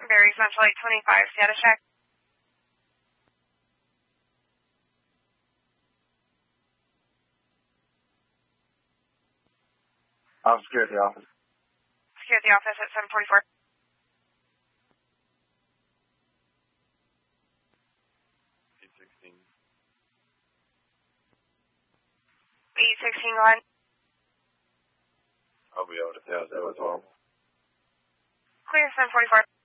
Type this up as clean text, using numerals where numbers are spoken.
Barry Central 825, status check. I'm security office. Security office at 744. 816. 816, go ahead. I'll be able to pass that as well. Clear, 744.